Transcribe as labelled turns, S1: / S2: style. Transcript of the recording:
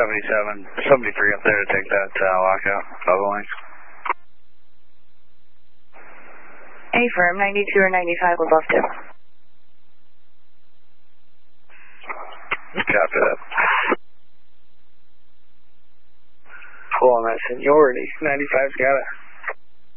S1: 73 up there to take that lockout, Bravo Wings.
S2: Affirm, 92 or 95 above 2.
S1: Copy that.
S3: Full on that seniority. 95's got a